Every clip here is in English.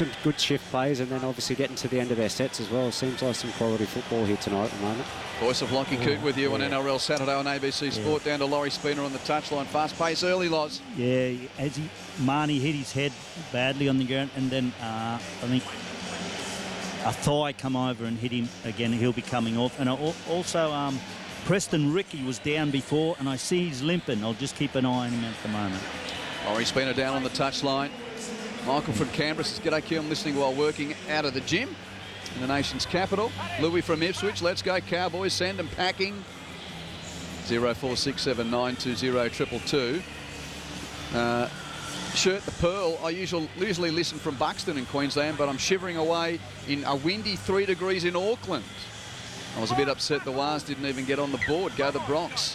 some good shift plays, and then obviously getting to the end of their sets as well. Seems like some quality football here tonight at the moment. Voice of Lockie Coote with you on NRL Saturday on ABC Sport. Down to Laurie Spooner on the touchline. Fast pace early, Loz. Yeah, as Marnie hit his head badly on the ground, and then I think a thigh come over and hit him again. He'll be coming off. And also Preston Ricky was down before, and I see he's limping. I'll just keep an eye on him at the moment. Laurie Spooner down on the touchline. Michael from Canberra says, "G'day Q, I'm listening while working out of the gym in the nation's capital." Louis from Ipswich, "Let's go Cowboys, send them packing." 0467920222. Shirt the Pearl. I usually listen from Buxton in Queensland, but I'm shivering away in a windy 3 degrees in Auckland. I was a bit upset the Wars didn't even get on the board. Go the Bronx.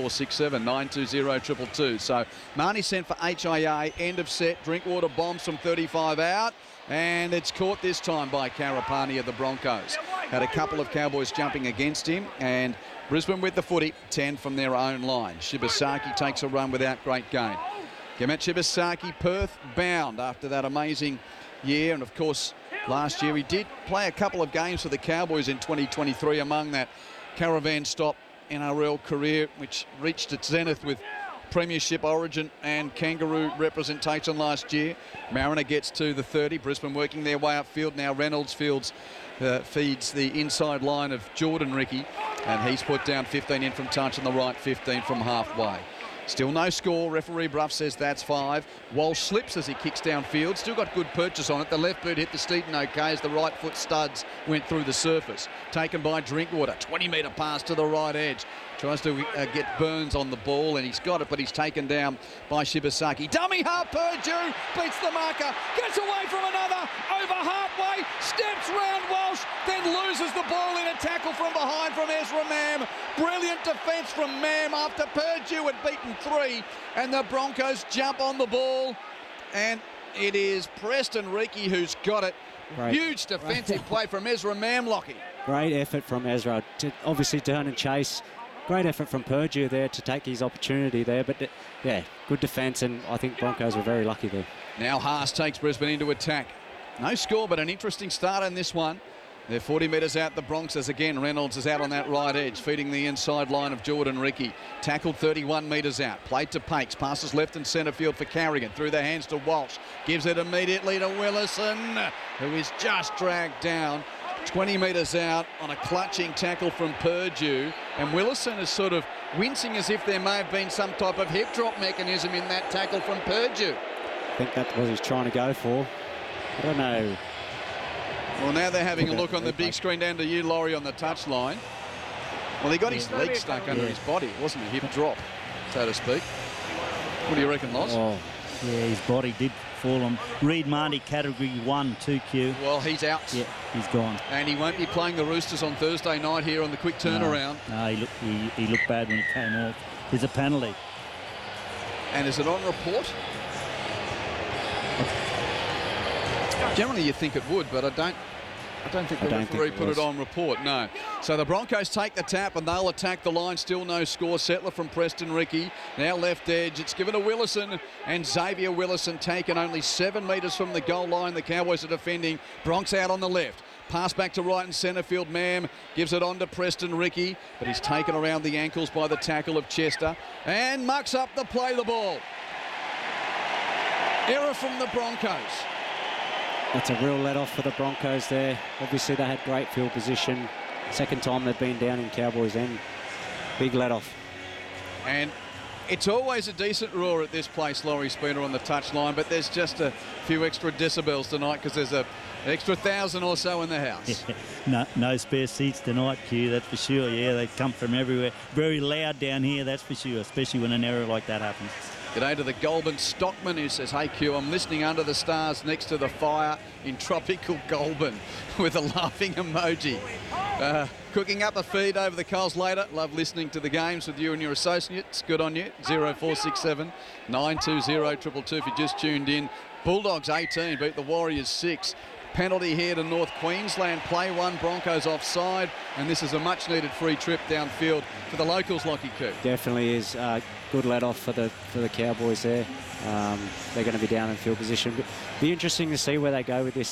0467920222. So Marnie sent for HIA. End of set. Drinkwater bombs from 35 out. And it's caught this time by Karapani of the Broncos. Had a couple of Cowboys jumping against him. And Brisbane with the footy. 10 from their own line. Shibasaki takes a run without great gain. Gamet Shibasaki, Perth bound after that amazing year. And of course, last year he did play a couple of games for the Cowboys in 2023, among that caravan stop NRL career, which reached its zenith with Premiership, Origin and Kangaroo representation last year. Mariner gets to the 30. Brisbane working their way upfield. Now Reynolds feeds the inside line of Jordan Ricky, and he's put down 15 in from touch and the right 15 from halfway. Still no score. Referee Bruff says that's 5. Walsh slips as he kicks downfield. Still got good purchase on it. The left boot hit the Steaton okay as the right foot studs went through the surface. Taken by Drinkwater. 20-metre pass to the right edge. Tries to get Burns on the ball, and he's got it, but he's taken down by Shibasaki. Dummy half, Purdue beats the marker. Gets away from another. Over halfway. Steps round Walsh. Then loses the ball in a tackle from behind from Ezra Mam. Brilliant defence from Mam after Purdue had beaten 3. And the Broncos jump on the ball. And it is Preston Ricky who's got it. Great. Huge defensive play from Ezra Mam, Lockie. Great effort from Ezra to obviously turn and chase. Great effort from Purdue there to take his opportunity there. But, yeah, good defence, and I think Broncos were very lucky there. Now Haas takes Brisbane into attack. No score, but an interesting start in this one. They're 40 metres out the Bronx as again Reynolds is out on that right edge, feeding the inside line of Jordan Ricky. Tackled 31 metres out. Played to Pakes. Passes left and centre field for Carrigan. Through the hands to Walsh. Gives it immediately to Willison, who is just dragged down 20 metres out on a clutching tackle from Purdue. And Willison is sort of wincing as if there may have been some type of hip drop mechanism in that tackle from Purdue. I think that's what he's trying to go for. I don't know. Well, now they're having a look on the big screen down to you, Laurie, on the touchline. Well, he got his leg stuck under his body. It wasn't a hip drop, so to speak. What do you reckon, Loz? Oh, yeah, his body did fall on. Reed Marnie, category 1, 2Q. Well, he's out. Yeah, he's gone. And he won't be playing the Roosters on Thursday night here on the quick turnaround. No, he looked bad when he came off. There's a penalty. And is it on report? Generally, you think it would, but I don't think the referee put it on report, no. So the Broncos take the tap and they'll attack the line. Still no score. Settler from Preston Ricky. Now left edge. It's given to Willison, and Xavier Willison taken only 7 metres from the goal line. The Cowboys are defending. Bronx out on the left. Pass back to right and centre field. Mam gives it on to Preston Ricky, but he's taken around the ankles by the tackle of Chester and mucks up the play the ball. Error from the Broncos. That's a real let-off for the Broncos there. Obviously, they had great field position. Second time they've been down in Cowboys' end. Big let-off. And it's always a decent roar at this place, Laurie Spooner, on the touchline, but there's just a few extra decibels tonight because there's an extra 1,000 or so in the house. No spare seats tonight, Q, that's for sure. Yeah, they come from everywhere. Very loud down here, that's for sure, especially when an error like that happens. G'day to the Goulburn Stockman who says, "Hey Q, I'm listening under the stars next to the fire in tropical Goulburn," with a laughing emoji. Cooking up a feed over the coals later. Love listening to the games with you and your associates. Good on you. 0467 920 222 if you just tuned in. Bulldogs 18 beat the Warriors 6. Penalty here to North Queensland. Play 1, Broncos offside, and this is a much-needed free trip downfield for the locals, Lockie Coote. Definitely is. Good let-off for the Cowboys there. They're going to be down in field position. But be interesting to see where they go with this